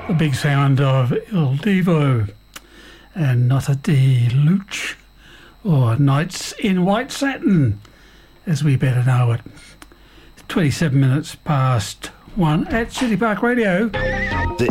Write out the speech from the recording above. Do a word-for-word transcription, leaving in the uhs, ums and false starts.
The big sound of Il Divo and Nota de Luce, or Nights in White Satin, as we better know it. twenty-seven minutes past one at City Park Radio.